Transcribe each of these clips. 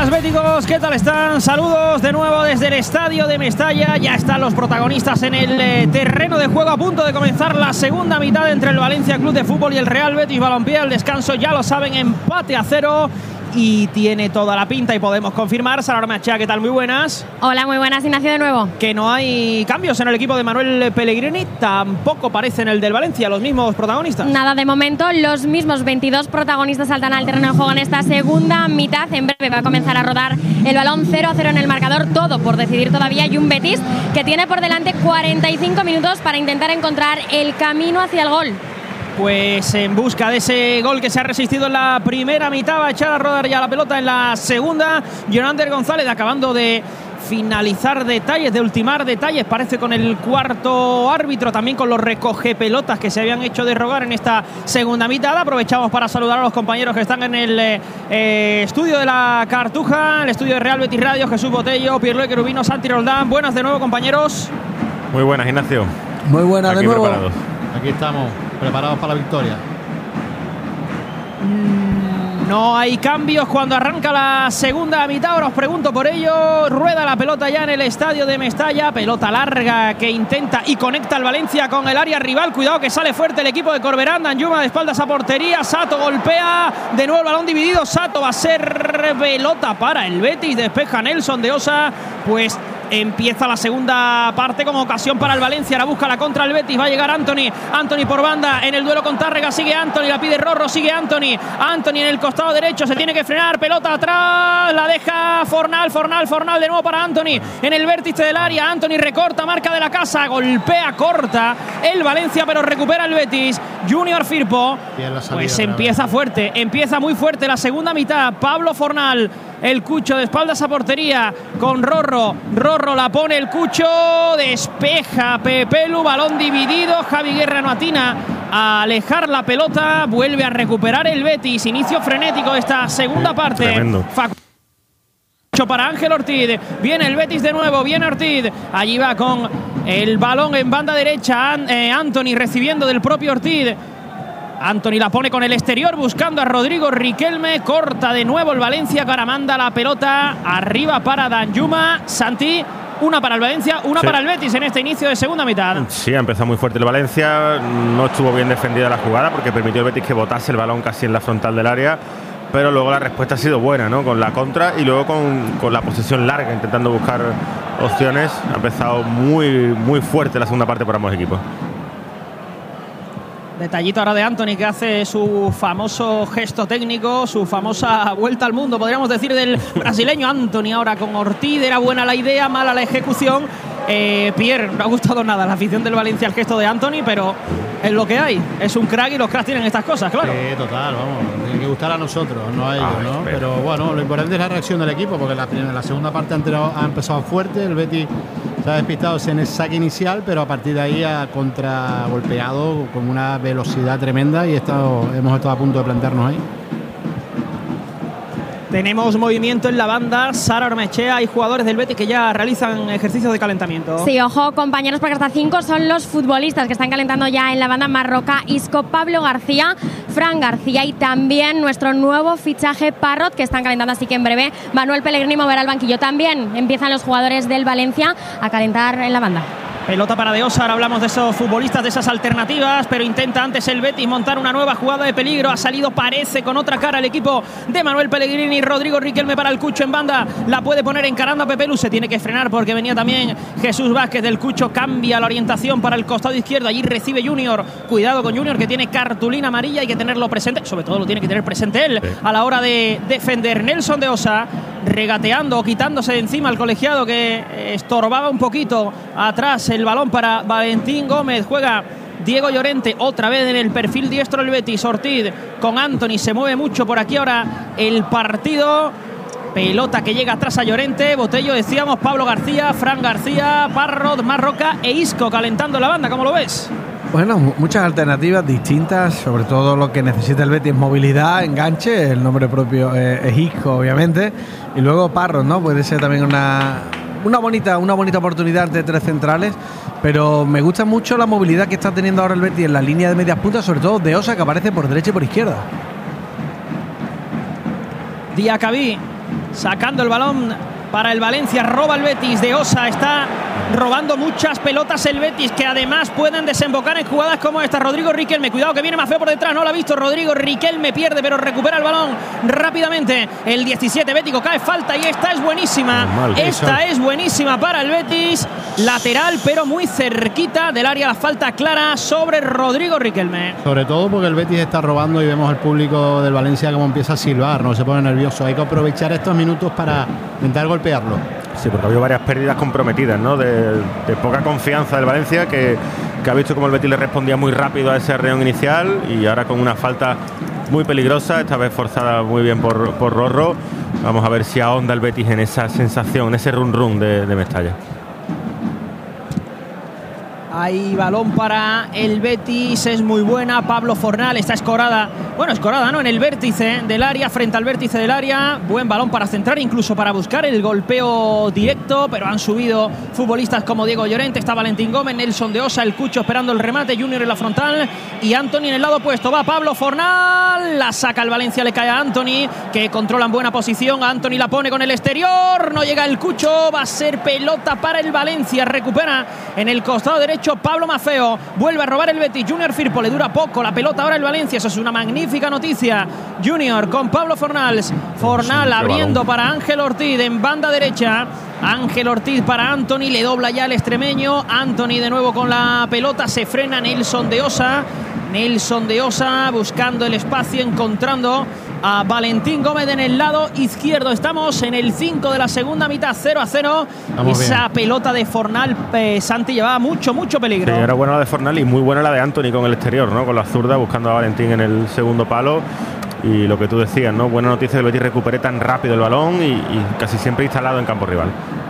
buenas, béticos, ¿qué tal están? Saludos de nuevo desde el estadio de Mestalla. Ya están los protagonistas en el terreno de juego, a punto de comenzar la segunda mitad entre el Valencia Club de Fútbol y el Real Betis Balompié. Al descanso, ya lo saben, empate a 0. Y tiene toda la pinta, y podemos confirmar. Sara Ormachea, ¿qué tal? Muy buenas. Hola, muy buenas, Ignacio, de nuevo. Que no hay cambios en el equipo de Manuel Pellegrini, tampoco parece en el del Valencia, los mismos protagonistas. Nada, de momento, los mismos 22 protagonistas saltan al terreno de juego en esta segunda mitad. En breve va a comenzar a rodar el balón, 0-0 en el marcador, todo por decidir todavía. Y un Betis que tiene por delante 45 minutos para intentar encontrar el camino hacia el gol. Pues en busca de ese gol que se ha resistido en la primera mitad, va a echar a rodar ya la pelota en la segunda. Jonander González acabando de finalizar detalles, de ultimar detalles, parece, con el cuarto árbitro, también con los recogepelotas que se habían hecho de rogar en esta segunda mitad. Aprovechamos para saludar a los compañeros que están en el estudio de la Cartuja, el estudio de Real Betis Radio. Jesús Botello, Pierluigi Querubino, Santi Roldán. Buenas de nuevo, compañeros. Muy buenas, Ignacio. Muy buenas de nuevo. Preparados. Aquí estamos, preparados para la victoria. No hay cambios cuando arranca la segunda mitad. Ahora os pregunto por ello. Rueda la pelota ya en el estadio de Mestalla. Pelota larga que intenta y conecta al Valencia con el área rival. Cuidado que sale fuerte el equipo de Corberán. Danjuma de espaldas a portería. Sato golpea. De nuevo el balón dividido. Sato va a ser pelota para el Betis. Despeja Nelson de Osa. Pues empieza la segunda parte como ocasión para el Valencia. La busca la contra el Betis. Va a llegar Anthony. Anthony por banda en el duelo con Tárrega. Sigue Anthony. La pide Rorro. Sigue Anthony. Anthony en el costado derecho. Se tiene que frenar. Pelota atrás. La deja Fornal. Fornal de nuevo para Anthony. En el vértice del área. Anthony recorta. Marca de la casa. Golpea corta el Valencia, pero recupera el Betis. Junior Firpo. Pues empieza fuerte. Empieza muy fuerte la segunda mitad. Pablo Fornal. El Cucho de espaldas a portería con Rorro. Rorro la pone el Cucho. Despeja Pepelu. Balón dividido. Javi Guerra no atina a alejar la pelota. Vuelve a recuperar el Betis. Inicio frenético de esta segunda parte. Tremendo. Para Ángel Ortiz. Viene el Betis de nuevo. Viene Ortiz. Allí va con el balón en banda derecha. Anthony recibiendo del propio Ortiz. Anthony la pone con el exterior buscando a Rodrigo Riquelme. Corta de nuevo el Valencia, que ahora manda la pelota arriba para Danjuma. Santi, una para el Valencia, una para el Betis en este inicio de segunda mitad. Sí, ha empezado muy fuerte el Valencia. No estuvo bien defendida la jugada porque permitió al Betis que botase el balón casi en la frontal del área. Pero luego la respuesta ha sido buena, ¿no? Con la contra y luego con la posesión larga, intentando buscar opciones. Ha empezado muy fuerte la segunda parte para ambos equipos. Detallito ahora de Anthony, que hace su famoso gesto técnico, su famosa vuelta al mundo, podríamos decir, del brasileño. Anthony ahora con Ortiz. Era buena la idea, mala la ejecución. Pierre, no ha gustado nada la afición del Valencia el gesto de Anthony, pero es lo que hay. Es un crack y los cracks tienen estas cosas, claro. Total, vamos. Tiene que gustar a nosotros, no a ellos, ¿no? Pero bueno, lo importante es la reacción del equipo, porque la segunda parte ha empezado fuerte. El Betis se ha despistado en el saque inicial, pero a partir de ahí ha contragolpeado con una velocidad tremenda y hemos estado a punto de plantarnos ahí. Tenemos movimiento en la banda. Sara Ormachea, hay jugadores del Betis que ya realizan ejercicios de calentamiento. Sí, ojo, compañeros, porque hasta 5 son los futbolistas que están calentando ya en la banda. Marroca, Isco, Pablo García, Fran García y también nuestro nuevo fichaje Parrot, que están calentando, así que en breve Manuel Pellegrini moverá al banquillo. También empiezan los jugadores del Valencia a calentar en la banda. Pelota para De Osa. Ahora hablamos de esos futbolistas, de esas alternativas, pero intenta antes el Betis montar una nueva jugada de peligro. Ha salido, parece, con otra cara el equipo de Manuel Pellegrini. Rodrigo Riquelme para el Cucho en banda. La puede poner encarando a Pepelu. Se tiene que frenar porque venía también Jesús Vázquez del Cucho. Cambia la orientación para el costado izquierdo. Allí recibe Junior. Cuidado con Junior, que tiene cartulina amarilla. Hay que tenerlo presente. Sobre todo lo tiene que tener presente él a la hora de defender. Nelson de Osa regateando, quitándose de encima al colegiado que estorbaba un poquito atrás el balón para Valentín Gómez. Juega Diego Llorente otra vez en el perfil diestro el Betis. Ortiz con Anthony, se mueve mucho por aquí ahora el partido. Pelota que llega atrás a Llorente. Botello, decíamos, Pablo García, Fran García, Parrot, Marroca e Isco calentando la banda. ¿Cómo lo ves? Bueno, muchas alternativas distintas, sobre todo lo que necesita el Betis: movilidad, enganche. El nombre propio es Isco, obviamente, y luego Parrot, ¿no? Puede ser también una bonita oportunidad de 3 centrales, pero me gusta mucho la movilidad que está teniendo ahora el Betis en la línea de medias puntas, sobre todo de Osa, que aparece por derecha y por izquierda. Diacabí Sacando el balón para el Valencia, roba el Betis de Osa. Está robando muchas pelotas el Betis, que además pueden desembocar en jugadas como esta. Rodrigo Riquelme, cuidado que viene Maffeo por detrás, no lo ha visto Rodrigo Riquelme, pierde pero recupera el balón rápidamente. El 17 bético, cae falta y esta es buenísima. Esta es buenísima para el Betis, lateral pero muy cerquita del área, la falta clara sobre Rodrigo Riquelme. Sobre todo porque el Betis está robando y vemos al público del Valencia como empieza a silbar, no se pone nervioso. Hay que aprovechar estos minutos para intentar golpearlo. Sí, porque ha habido varias pérdidas comprometidas, ¿no? De poca confianza del Valencia, que ha visto como el Betis le respondía muy rápido a ese arreón inicial, y ahora con una falta muy peligrosa, esta vez forzada muy bien por Rorro. Vamos a ver si ahonda el Betis en esa sensación, en ese run de Mestalla. Hay balón para el Betis, es muy buena. Pablo Fornal está escorada. Bueno, escorada, ¿no? En el vértice del área, frente al vértice del área. Buen balón para centrar, incluso para buscar el golpeo directo. Pero han subido futbolistas como Diego Llorente. Está Valentín Gómez, Nelson de Osa, el Cucho esperando el remate. Junior en la frontal y Antony en el lado opuesto. Va Pablo Fornal. La saca el Valencia, le cae a Antony, que controla en buena posición. Antony la pone con el exterior. No llega el Cucho. Va a ser pelota para el Valencia. Recupera en el costado derecho Pablo Maffeo, vuelve a robar el Betis. Junior Firpo, le dura poco la pelota ahora el Valencia, eso es una magnífica noticia. Junior con Pablo Fornals, Fornal abriendo para Ángel Ortiz en banda derecha. Ángel Ortiz para Antony, le dobla ya el extremeño. Antony de nuevo con la pelota, se frena Nelson de Osa. Nelson de Osa buscando el espacio, encontrando a Valentín Gómez en el lado izquierdo. Estamos en el 5 de la segunda mitad, 0-0. Esa bien. Pelota de Fornal, Santi, llevaba mucho peligro. Sí, era buena la de Fornal y muy buena la de Antony con el exterior, ¿no? Con la zurda, buscando a Valentín en el segundo palo. Y lo que tú decías, ¿no? Buena noticia que el Betis recupere tan rápido el balón y casi siempre instalado en campo rival.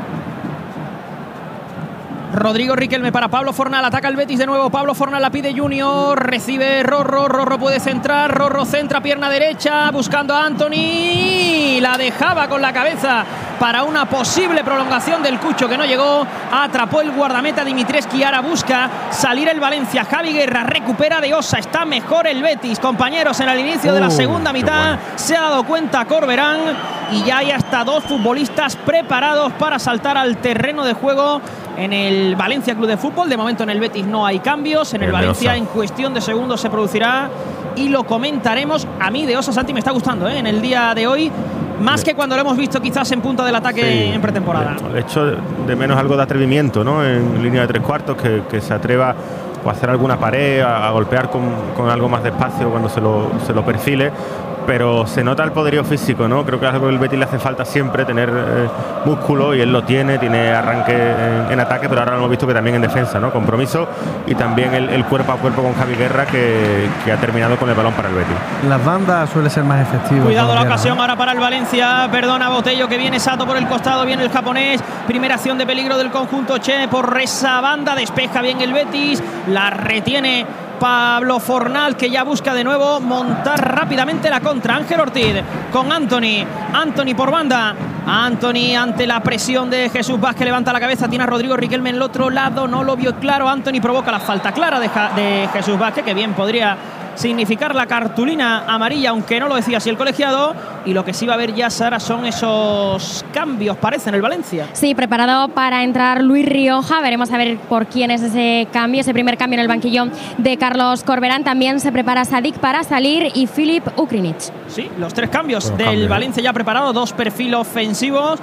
Rodrigo Riquelme para Pablo Fornal, ataca el Betis de nuevo. Pablo Fornal la pide Junior, recibe Rorro puede centrar, Rorro centra, pierna derecha, buscando a Antony, la dejaba con la cabeza para una posible prolongación del Cucho, que no llegó. Atrapó el guardameta Dimitrescu y ahora busca salir el Valencia. Javi Guerra recupera de Osa, está mejor el Betis, compañeros, en el inicio de la segunda mitad. Se ha dado cuenta Corberán y ya hay hasta dos futbolistas preparados para saltar al terreno de juego en el Valencia Club de Fútbol. De momento en el Betis no hay cambios, en el Valencia en cuestión de segundos se producirá y lo comentaremos. A mí de Osa, Santi, me está gustando en el día de hoy, más que cuando lo hemos visto quizás en punta del ataque en pretemporada. De hecho, de menos algo de atrevimiento, ¿no? En línea de tres cuartos, que se atreva a hacer alguna pared, a golpear con algo más de espacio cuando se lo perfile. Pero se nota el poderío físico, ¿no? Creo que es algo que el Betis le hace falta siempre, tener músculo, y él lo tiene arranque en ataque, pero ahora lo hemos visto que también en defensa, ¿no? Compromiso y también el cuerpo a cuerpo con Javi Guerra, que ha terminado con el balón para el Betis. Las bandas suele ser más efectivas. Cuidado la ocasión ahora para el Valencia, perdona Botello, que viene Sato por el costado, viene el japonés, primera acción de peligro del conjunto Che por esa banda, despeja bien el Betis, la retiene Pablo Fornal, que ya busca de nuevo montar rápidamente la contra. Ángel Ortiz con Antony por banda. Antony ante la presión de Jesús Vázquez, levanta la cabeza, tiene a Rodrigo Riquelme en el otro lado, no lo vio claro. Antony provoca la falta clara de Jesús Vázquez, que bien podría significar la cartulina amarilla, aunque no lo decía así el colegiado. Y lo que sí va a haber ya, Sara, son esos cambios, parece, en el Valencia. Sí, preparado para entrar Luis Rioja. Veremos a ver por quién es ese cambio, ese primer cambio en el banquillo de Carlos Corberán. También se prepara Sadik para salir y Filip Ukrinic. Sí, los tres cambios del Valencia ya preparados, dos perfiles ofensivos.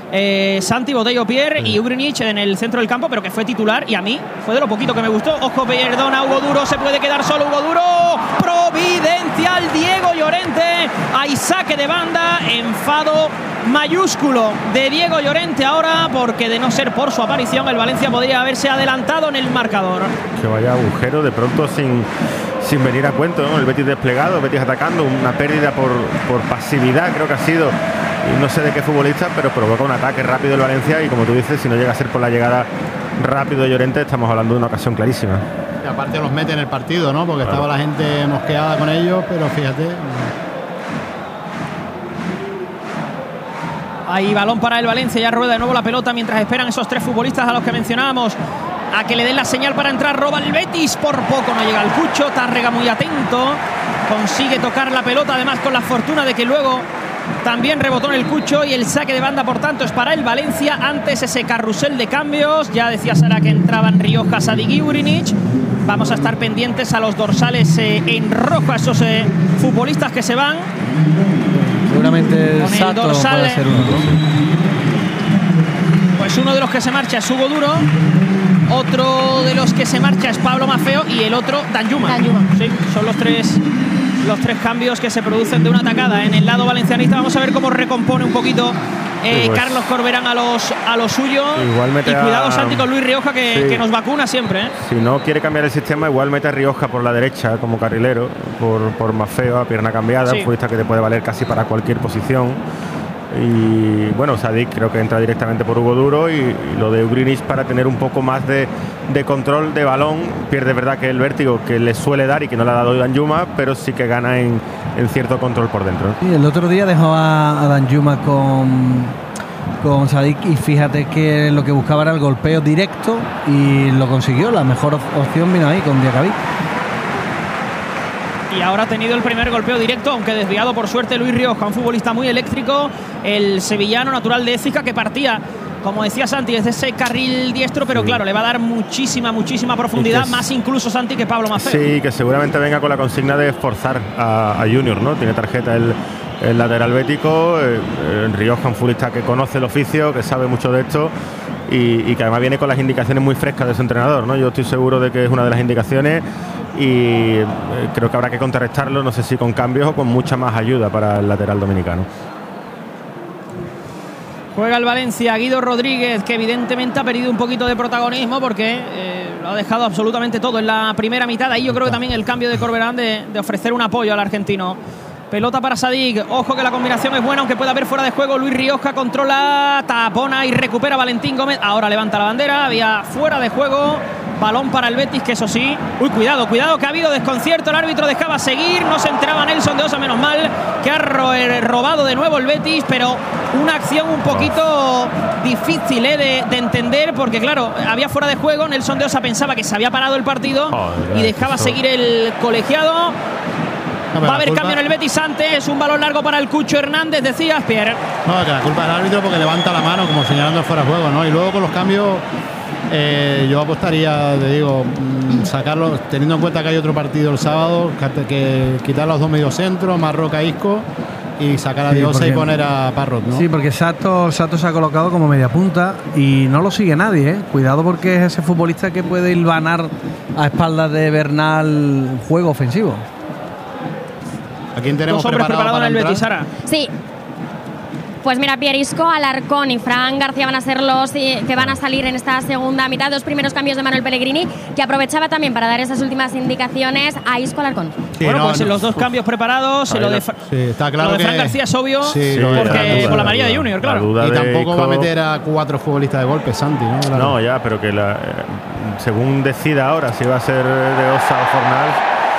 Santi, Botello, Pierre y Ugrinic en el centro del campo, pero que fue titular y a mí fue de lo poquito que me gustó. Ojo, perdona, Hugo Duro, se puede quedar solo Hugo Duro. Providencial Diego Llorente. Hay saque de banda, enfado mayúsculo de Diego Llorente ahora, porque de no ser por su aparición el Valencia podría haberse adelantado en el marcador. Que vaya agujero de pronto sin venir a cuento, ¿no? El Betis desplegado, el Betis atacando, una pérdida por pasividad, creo que ha sido. Y no sé de qué futbolista, pero provoca un ataque rápido el Valencia, y como tú dices, si no llega a ser por la llegada rápido de Llorente, estamos hablando de una ocasión clarísima. Y aparte los mete en el partido, ¿no? Porque estaba la gente mosqueada con ellos, pero fíjate. Hay balón para el Valencia, ya rueda de nuevo la pelota mientras esperan esos tres futbolistas a los que mencionábamos a que le den la señal para entrar. Roba el Betis, por poco no llega el Cucho. Tárrega muy atento, consigue tocar la pelota, además con la fortuna de que luego también rebotó en el Cucho y el saque de banda, por tanto, es para el Valencia. Antes ese carrusel de cambios, ya decía Sara que entraban Rioja, Sadik y Ugrinic. Vamos a estar pendientes a los dorsales en rojo, a esos futbolistas que se van. Seguramente con el Sato dorsal, puede ser uno, ¿no? Pues uno de los que se marcha es Hugo Duro, otro de los que se marcha es Pablo Maffeo y el otro Danjuma. Sí, son los tres cambios que se producen de una atacada en el lado valencianista. Vamos a ver cómo recompone un poquito pues Carlos Corberán a lo suyo. Y cuidado, Santi, con Luis Rioja que nos vacuna siempre. Si no quiere cambiar el sistema, igual mete a Rioja por la derecha como carrilero, por Maffeo a pierna cambiada, un futbolista que te puede valer casi para cualquier posición. Y bueno, Sadik creo que entra directamente por Hugo Duro y lo de Ugrinic para tener un poco más de control de balón. Pierde, verdad, que el vértigo que le suele dar y que no le ha dado Danjuma, pero sí que gana en cierto control por dentro. Sí, el otro día dejó a Danjuma con Sadik y fíjate que lo que buscaba era el golpeo directo y lo consiguió. La mejor opción vino ahí con Diacabí. Y ahora ha tenido el primer golpeo directo, aunque desviado por suerte Luis Rioja, un futbolista muy eléctrico, el sevillano natural de Écija, que partía, como decía Santi, desde ese carril diestro, pero claro, le va a dar muchísima profundidad, más incluso Santi que Pablo Maffeo. Sí, que seguramente venga con la consigna de forzar a Junior, ¿no? Tiene tarjeta el lateral bético, Rioja, un futbolista que conoce el oficio, que sabe mucho de esto y que además viene con las indicaciones muy frescas de su entrenador, ¿no? Yo estoy seguro de que es una de las indicaciones y creo que habrá que contrarrestarlo, no sé si con cambios o con mucha más ayuda para el lateral dominicano. Juega el Valencia, Guido Rodríguez, que evidentemente ha perdido un poquito de protagonismo porque lo ha dejado absolutamente todo en la primera mitad. Ahí yo creo que también el cambio de Corberán de ofrecer un apoyo al argentino. Pelota para Sadik, ojo que la combinación es buena, aunque puede haber fuera de juego. Luis Rioja controla, tapona y recupera Valentín Gómez. Ahora levanta la bandera, había fuera de juego. Balón para el Betis, que eso sí. Uy, cuidado, que ha habido desconcierto. El árbitro dejaba seguir, no se enteraba Nelson de Osa, menos mal, que ha robado de nuevo el Betis, pero una acción un poquito difícil de entender, porque claro, había fuera de juego. Nelson de Osa pensaba que se había parado el partido y dejaba seguir el colegiado. Va a haber cambio en el Betis antes, un balón largo para el Cucho Hernández, decías, Pierre. No, que la culpa del árbitro porque levanta la mano como señalando fuera de juego, ¿no? Y luego con los cambios yo apostaría, te digo, sacarlo, teniendo en cuenta que hay otro partido el sábado, que quitar los dos mediocentros, Marroca, Isco, y sacar a Diosa y poner a Parrot, ¿no? Sí, porque Sato se ha colocado como media punta y no lo sigue nadie, ¿eh? Cuidado, porque es ese futbolista que puede hilvanar a espaldas de Bernal un juego ofensivo. ¿A quién tenemos preparado en el Betis, Sara? Sí. Pues mira, Pierre, Isco, Alarcón y Fran García van a ser los que van a salir en esta segunda mitad. Dos primeros cambios de Manuel Pellegrini, que aprovechaba también para dar esas últimas indicaciones a Isco, Alarcón. Sí, bueno, pues los dos cambios preparados. Lo de está claro, lo de Fran García es obvio, porque con la María de Junior, claro. Y tampoco va a meter a 4 futbolistas de golpe, Santi, ¿no? Claro. No, ya, pero que según decida ahora si va a ser de Osa o Fornal,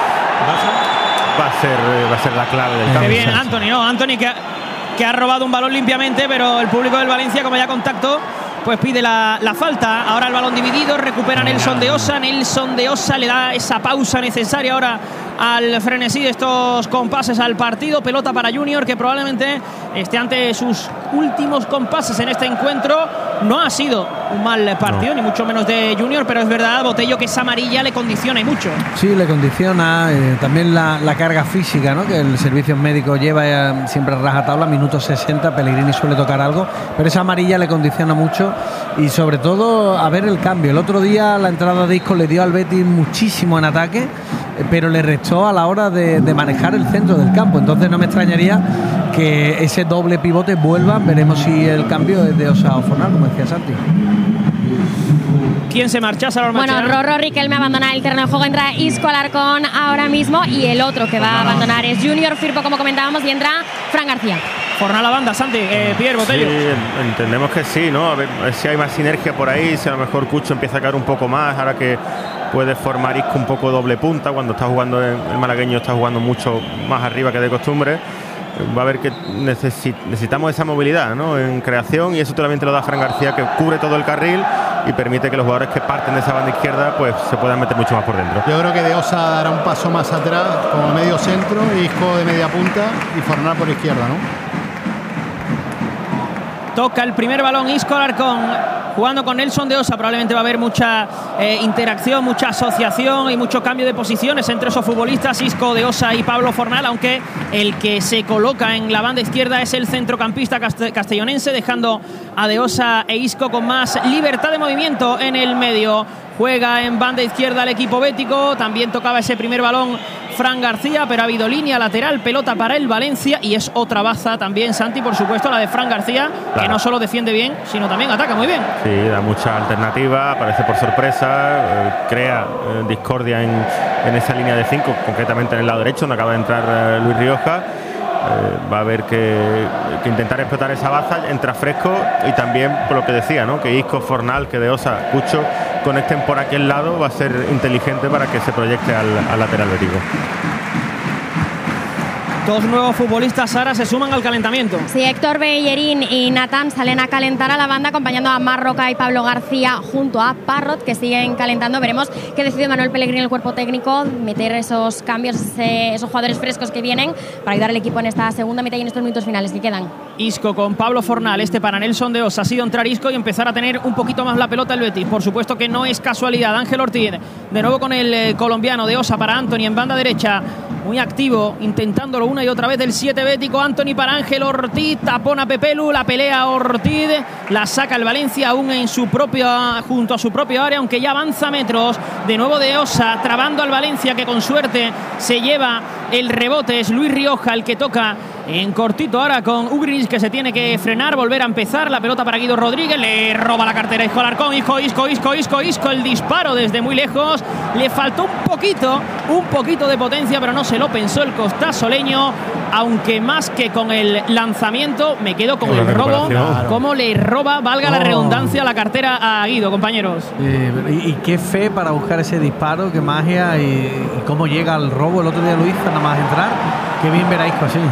va a ser la clave del cambio. Qué bien, Anthony, ¿no? Anthony que ha robado un balón limpiamente, pero el público del Valencia, como ya contacto, pues pide la falta. Ahora el balón dividido, recupera Nelson de Osa. Nelson de Osa le da esa pausa necesaria ahora al frenesí de estos compases al partido. Pelota para Junior, que probablemente esté ante sus últimos compases en este encuentro. No ha sido un mal partido, ni mucho menos de Junior, pero es verdad, Botello, que esa amarilla le condiciona y mucho. Sí, le condiciona también la carga física, ¿no? Que el servicio médico lleva siempre a rajatabla, minutos 60, Pellegrini suele tocar algo, pero esa amarilla le condiciona mucho y sobre todo a ver el cambio. El otro día la entrada de Isco le dio al Betis muchísimo en ataque, pero le restó a la hora de manejar el centro del campo. Entonces no me extrañaría que ese doble pivote vuelva. Veremos si el cambio es de Osa o Fornal, como decía Santi. ¿Quién se marcha? Bueno, Rorro Riquelme abandona el terreno de juego, entra Isco, Alarcón ahora mismo, y el otro que va a abandonar es Junior Firpo, como comentábamos, y entra Fran García. Fornal la banda, Santi, Pierre, Botello. Sí, entendemos que sí, ¿no? A ver si hay más sinergia por ahí, si a lo mejor Cucho empieza a caer un poco más, ahora que puede formar Isco un poco doble punta, cuando está jugando el malagueño está jugando mucho más arriba que de costumbre. Va a ver que necesitamos esa movilidad, ¿no? En creación, y eso solamente lo da Fran García, que cubre todo el carril y permite que los jugadores que parten de esa banda izquierda pues se puedan meter mucho más por dentro. Yo creo que De Osa dará un paso más atrás como medio centro, Isco de media punta y Fornal por izquierda, ¿no? Toca el primer balón Isco Alarcón, jugando con Nelson de Osa. Probablemente va a haber mucha interacción, mucha asociación y mucho cambio de posiciones entre esos futbolistas, Isco de Osa y Pablo Fornal, aunque el que se coloca en la banda izquierda es el centrocampista castellonense, dejando a de Osa e Isco con más libertad de movimiento en el medio. Juega en banda izquierda el equipo bético. También tocaba ese primer balón Fran García, pero ha habido línea lateral, pelota para el Valencia, y es otra baza también, Santi, por supuesto, la de Fran García, claro, que no solo defiende bien, sino también ataca muy bien. Sí, da mucha alternativa, aparece por sorpresa, crea discordia en esa línea de 5, concretamente en el lado derecho, donde acaba de entrar Luis Rioja. Va a haber que intentar explotar esa baza, entra fresco, y también por lo que decía, ¿no?, que Isco, Fornal, que de Osa, Cucho conecten por aquel lado, va a ser inteligente para que se proyecte al lateral bético. Dos nuevos futbolistas ahora se suman al calentamiento. Sí, Héctor Bellerín y Natán salen a calentar a la banda, acompañando a Marroca y Pablo García junto a Parrot, que siguen calentando. Veremos qué decide Manuel Pellegrini, el cuerpo técnico, meter esos cambios, esos jugadores frescos que vienen para ayudar al equipo en esta segunda mitad y en estos minutos finales que quedan. Isco con Pablo Fornal, para Nelson de Osa. Ha sido entrar Isco y empezar a tener un poquito más la pelota el Betis. Por supuesto que no es casualidad. Ángel Ortiz, de nuevo con el colombiano de Osa para Anthony en banda derecha. Muy activo, intentándolo una y otra vez del 7 bético. Anthony para Ángel Ortiz, tapona Pepelu, la pelea Ortiz, la saca el Valencia aún en su junto a su propia área, aunque ya avanza metros. De nuevo de Osa, trabando al Valencia, que con suerte se lleva el rebote. Es Luis Rioja el que toca en cortito ahora con Ugric, que se tiene que frenar, volver a empezar. La pelota para Guido Rodríguez, le roba la cartera Isco Alarcón. Isco, el disparo desde muy lejos. Le faltó un poquito de potencia, pero no se lo pensó el costasoleño, aunque más que con el lanzamiento me quedo con el robo. Claro. Cómo le roba, valga la redundancia, la cartera a Guido, compañeros. Y qué fe para buscar ese disparo, qué magia, y cómo llega al robo. El otro día lo hizo nada más entrar. Qué bien ver a Isco así.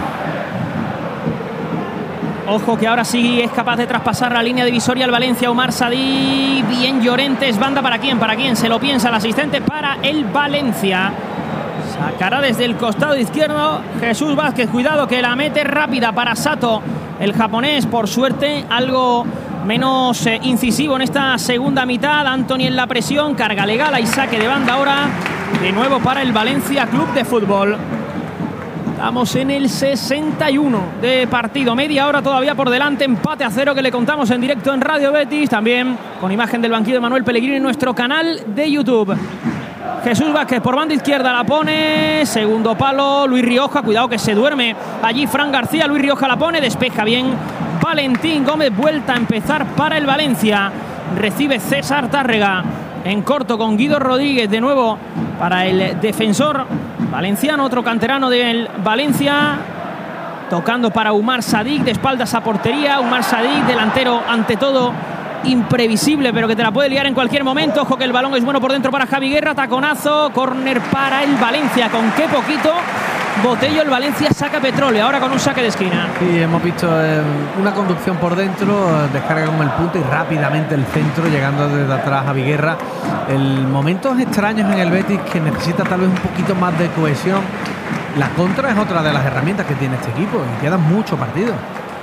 Ojo que ahora sí es capaz de traspasar la línea divisoria al Valencia. Omar Sadí, bien Llorentes, banda para quién, se lo piensa el asistente, para el Valencia. Sacará desde el costado izquierdo Jesús Vázquez, cuidado que la mete rápida para Sato, el japonés, por suerte algo menos incisivo en esta segunda mitad. Anthony en la presión, carga legal y saque de banda ahora, de nuevo para el Valencia Club de Fútbol. Estamos en el 61 de partido, media hora todavía por delante, empate a 0 que le contamos en directo en Radio Betis, también con imagen del banquillo de Manuel Pellegrini en nuestro canal de YouTube. Jesús Vázquez por banda izquierda la pone, segundo palo, Luis Rioja, cuidado que se duerme allí Fran García, Luis Rioja la pone, despeja bien Valentín Gómez, vuelta a empezar para el Valencia, recibe César Tárrega en corto con Guido Rodríguez, de nuevo para el defensor valenciano, otro canterano del Valencia, tocando para Umar Sadik, de espaldas a portería. Umar Sadik, delantero ante todo imprevisible, pero que te la puede liar en cualquier momento. Ojo que el balón es bueno por dentro para Javi Guerra, taconazo, córner para el Valencia. Con qué poquito Botello el Valencia saca petróleo, ahora con un saque de esquina. Sí, hemos visto una conducción por dentro, descarga con el punto y rápidamente el centro, llegando desde atrás a Viguerra. El momentos extraños en el Betis, que necesita tal vez un poquito más de cohesión. La contra es otra de las herramientas que tiene este equipo y quedan muchos partidos.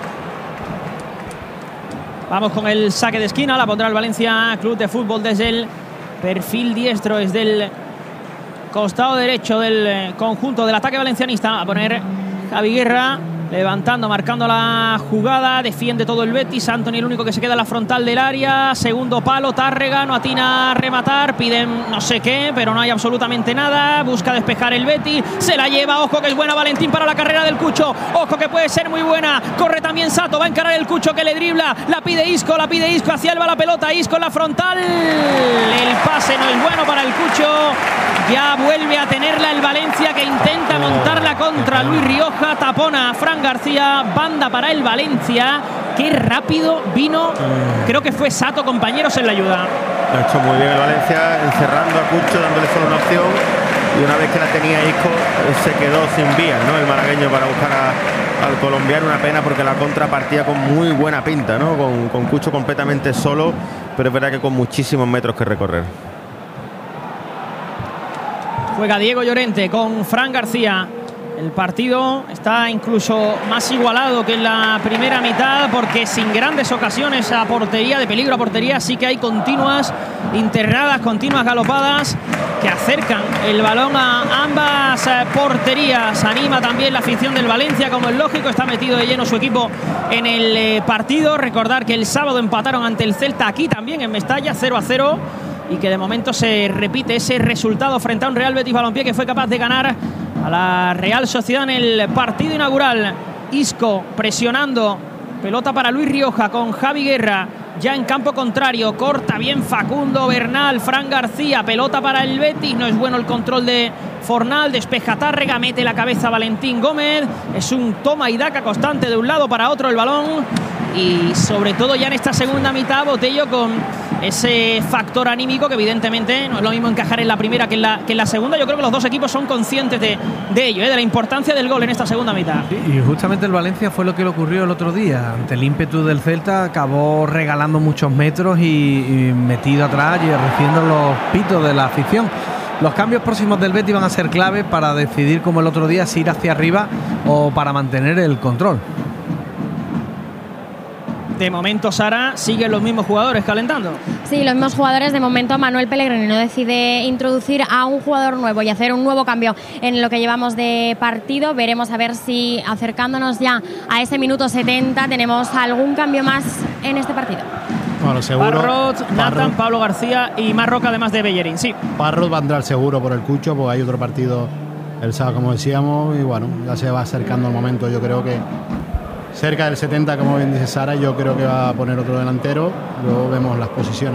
Vamos con el saque de esquina, la pondrá el Valencia Club de Fútbol desde el perfil diestro, desde el costado derecho del conjunto del ataque valencianista. A poner Javi Guerra, levantando, marcando la jugada, defiende todo el Betis. Anthony el único que se queda en la frontal del área, segundo palo, Tárrega no atina a rematar, piden no sé qué, pero no hay absolutamente nada, busca despejar el Betis, se la lleva, ojo que es buena Valentín para la carrera del Cucho, ojo que puede ser muy buena, corre también Sato, va a encarar el Cucho que le dribla, la pide Isco, hacia él va la pelota, Isco en la frontal, el pase no es bueno para el Cucho, ya vuelve a tenerla el Valencia, que intenta montarla contra Luis Rioja, tapona Fran García, banda para el Valencia. Qué rápido vino, creo que fue Sato, compañeros, en la ayuda. Lo ha hecho muy bien el Valencia, encerrando a Cucho, dándole solo una opción, y una vez que la tenía Isco se quedó sin vías, ¿no?, el malagueño, para buscar al colombiano. Una pena porque la contra partía con muy buena pinta, ¿no?, con Cucho completamente solo, pero es verdad que con muchísimos metros que recorrer. Juega Diego Llorente con Fran García. El partido está incluso más igualado que en la primera mitad, porque sin grandes ocasiones a portería, de peligro a portería, sí que hay continuas internadas, continuas galopadas que acercan el balón a ambas porterías. Anima también la afición del Valencia, como es lógico, está metido de lleno su equipo en el partido. Recordar que el sábado empataron ante el Celta aquí también en Mestalla, 0-0, y que de momento se repite ese resultado frente a un Real Betis Balompié que fue capaz de ganar a la Real Sociedad en el partido inaugural. Isco presionando, pelota para Luis Rioja con Javi Guerra ya en campo contrario, corta bien Facundo Bernal, Fran García, pelota para el Betis, no es bueno el control de Fornal, despeja Tárrega, mete la cabeza Valentín Gómez, es un toma y daca constante de un lado para otro el balón, y sobre todo ya en esta segunda mitad Botello con ese factor anímico que evidentemente no es lo mismo encajar en la primera que en la segunda. Yo creo que los dos equipos son conscientes de ello, de la importancia del gol en esta segunda mitad. Sí, y justamente el Valencia fue lo que le ocurrió el otro día. Ante el ímpetu del Celta acabó regalando muchos metros y metido atrás y recibiendo los pitos de la afición. Los cambios próximos del Betis van a ser clave para decidir, como el otro día, si ir hacia arriba o para mantener el control. De momento, Sara, siguen los mismos jugadores calentando. Sí, los mismos jugadores. De momento, Manuel Pellegrini no decide introducir a un jugador nuevo y hacer un nuevo cambio en lo que llevamos de partido. Veremos a ver si, acercándonos ya a ese minuto 70, tenemos algún cambio más en este partido. Bueno, seguro. Parrot, Nathan, Pablo García y Marroca, además de Bellerín. Sí. Parrot va a entrar seguro por el Cucho, porque hay otro partido el sábado, como decíamos, y bueno, ya se va acercando el momento. Yo creo que cerca del 70, como bien dice Sara, yo creo que va a poner otro delantero. Luego vemos las posiciones.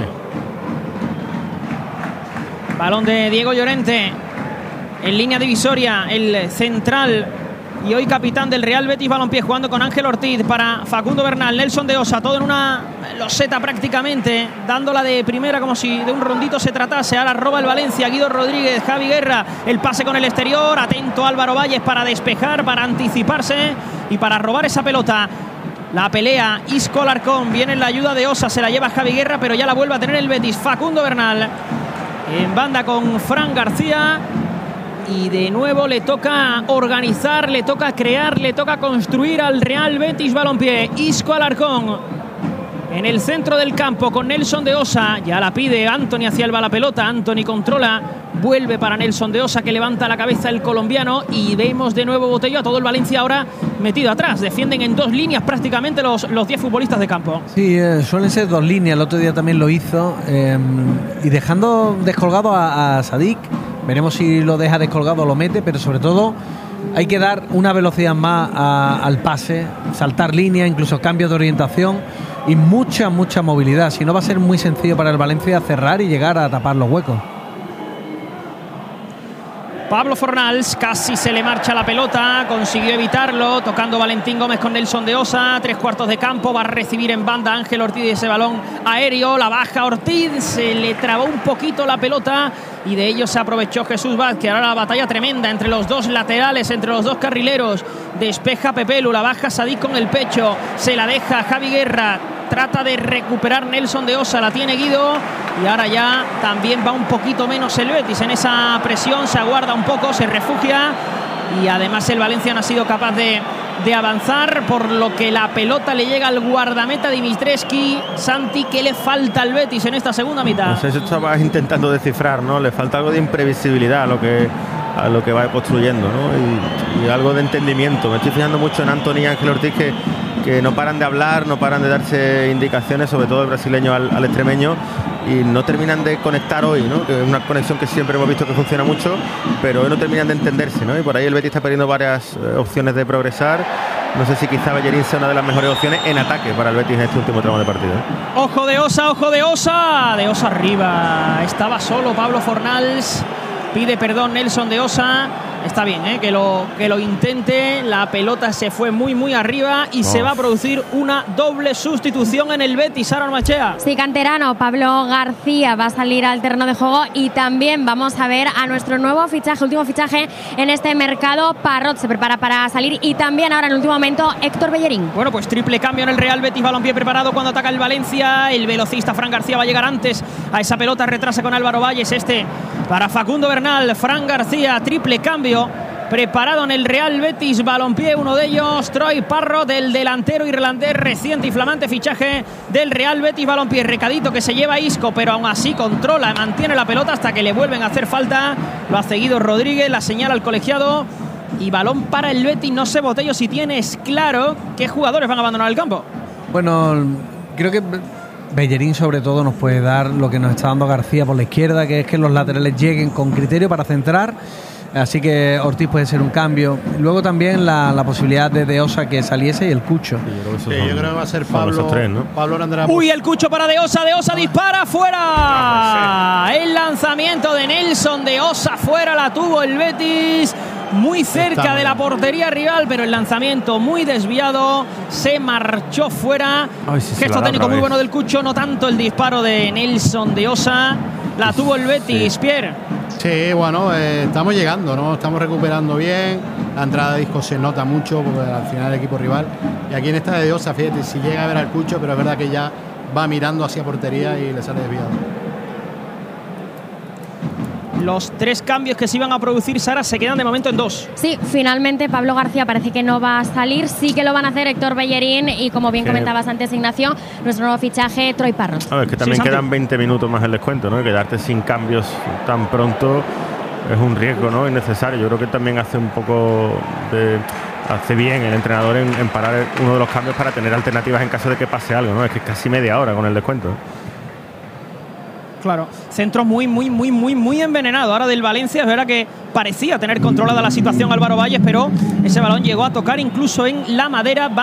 Balón de Diego Llorente en línea divisoria, el central y hoy capitán del Real Betis Balompié, jugando con Ángel Ortiz para Facundo Bernal, Nelson de Osa, todo en una loseta prácticamente, dándola de primera como si de un rondito se tratase. Ahora roba el Valencia, Guido Rodríguez, Javi Guerra, el pase con el exterior, atento Álvaro Valles para despejar, para anticiparse y para robar esa pelota. La pelea Isco Alarcón, viene en la ayuda de Osa, se la lleva Javi Guerra, pero ya la vuelve a tener el Betis. Facundo Bernal en banda con Fran García. Y de nuevo le toca organizar, le toca crear, le toca construir al Real Betis Balompié. Isco Alarcón en el centro del campo con Nelson de Osa. Ya la pide Antony hacia el la pelota. Antony controla, vuelve para Nelson de Osa, que levanta la cabeza el colombiano. Y vemos de nuevo, Botello, a todo el Valencia ahora metido atrás. Defienden en dos líneas prácticamente los 10 futbolistas de campo. Sí, suelen ser dos líneas. El otro día también lo hizo. Y dejando descolgado a Sadik. Veremos si lo deja descolgado o lo mete, pero sobre todo hay que dar una velocidad más al pase, saltar línea, incluso cambios de orientación y mucha movilidad. Si no, va a ser muy sencillo para el Valencia cerrar y llegar a tapar los huecos. Pablo Fornals, casi se le marcha la pelota, consiguió evitarlo, tocando Valentín Gómez con Nelson de Osa, 3/4 de campo, va a recibir en banda Ángel Ortiz ese balón aéreo, la baja Ortiz, se le trabó un poquito la pelota y de ello se aprovechó Jesús Vázquez. Ahora la batalla tremenda entre los dos laterales, entre los dos carrileros, despeja Pepelu, la baja Sadik con el pecho, se la deja Javi Guerra, trata de recuperar Nelson de Osa, la tiene Guido y ahora ya también va un poquito menos el Betis en esa presión, se aguarda un poco, se refugia y además el Valencia no ha sido capaz de avanzar, por lo que la pelota le llega al guardameta Dimitrescu. Santi, ¿qué le falta al Betis en esta segunda mitad? Pues eso estabas intentando descifrar, ¿no? Le falta algo de imprevisibilidad a lo que va construyendo, ¿no? Y algo de entendimiento. Me estoy fijando mucho en Antony y Ángel Ortiz, que no paran de hablar, no paran de darse indicaciones, sobre todo el brasileño al extremeño, y no terminan de conectar hoy, ¿no? Que es una conexión que siempre hemos visto que funciona mucho, pero hoy no terminan de entenderse, ¿no? Y por ahí el Betis está perdiendo varias opciones de progresar. No sé si quizá Bellerín sea una de las mejores opciones en ataque para el Betis en este último tramo de partido. Ojo de Osa, ojo de Osa. De Osa arriba. Estaba solo Pablo Fornals. Pide perdón Nelson de Osa. Está bien, que lo intente. La pelota se fue muy arriba y se va a producir una doble sustitución en el Betis. Sara Ormachea. Sí, canterano Pablo García va a salir al terreno de juego y también vamos a ver a nuestro nuevo fichaje, último fichaje en este mercado. Parrot se prepara para salir y también ahora en el último momento Héctor Bellerín. Bueno, pues triple cambio en el Real Betis Balompié, preparado cuando ataca el Valencia. El velocista Fran García va a llegar antes a esa pelota, retrasa con Álvaro Valles, para Facundo Bernal. Fran García, triple cambio preparado en el Real Betis Balompié, uno de ellos, Troy Parrott, el delantero irlandés, reciente y flamante fichaje del Real Betis Balompié. Recadito que se lleva Isco, pero aún así controla, mantiene la pelota hasta que le vuelven a hacer falta. Lo ha seguido Rodríguez, la señala al colegiado y balón para el Betis. No sé, Botello, si tienes claro qué jugadores van a abandonar el campo. Bueno, creo que Bellerín sobre todo nos puede dar lo que nos está dando García por la izquierda, que es que los laterales lleguen con criterio para centrar. Así que Ortiz puede ser un cambio. Luego también la posibilidad de Osa que saliese y el Cucho. Yo creo que va a ser Pablo, tres, ¿no? Pablo Andrés. Uy, el Cucho para De Osa dispara fuera. El lanzamiento de Nelson De Osa fuera, la tuvo el Betis muy cerca de la portería rival, pero el lanzamiento muy desviado, se marchó fuera. Gesto técnico muy bueno del Cucho, no tanto el disparo de Nelson De Osa. La tuvo el Betis, Pierre. Sí, bueno, estamos llegando, ¿no? Estamos recuperando bien. La entrada de Isco se nota mucho porque al final el equipo rival. Y aquí en esta de Osa, fíjate, si llega a ver al Cucho, pero es verdad que ya va mirando hacia portería y le sale desviado. Los 3 cambios que se iban a producir, Sara, se quedan de momento en 2. Sí, finalmente Pablo García parece que no va a salir. Sí que lo van a hacer Héctor Bellerín y, como bien comentabas antes, Ignacio, nuestro nuevo fichaje, Troy Parrott. A ver, que también quedan 20 minutos más el descuento, ¿no? Y quedarte sin cambios tan pronto es un riesgo, ¿no? Innecesario. Yo creo que también hace un poco de... Hace bien el entrenador en parar uno de los cambios para tener alternativas en caso de que pase algo, ¿no? Es que es casi media hora con el descuento. Claro, centro muy envenenado ahora del Valencia. Es verdad que parecía tener controlada la situación Álvaro Valles, pero ese balón llegó a tocar incluso en la madera.